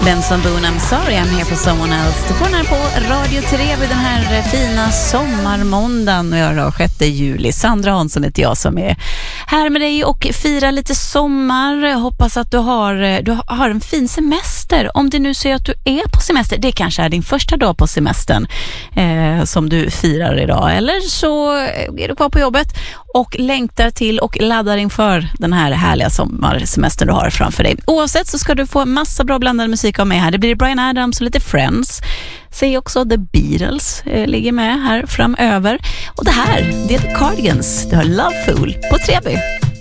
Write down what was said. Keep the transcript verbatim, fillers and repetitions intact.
Benson Boone, I'm sorry I'm here for someone else. Du får den här på Radio Trevi den här fina sommarmåndagen. Och jag är sjätte juli. Sandra Hansson heter jag som är här med dig och firar lite sommar. Hoppas att du har, du har en fin semester. Om det nu så är att du är på semester, det kanske är din första dag på semestern eh, som du firar idag. Eller så är du kvar på jobbet och längtar till och laddar inför den här härliga sommarsemestern du har framför dig. Oavsett så ska du få massa bra blandad musik av mig här. Det blir Bryan Adams och lite Friends. Säg också The Beatles eh, ligger med här framöver. Och det här, det är The Cardigans. Det har Love Fool på Trevi.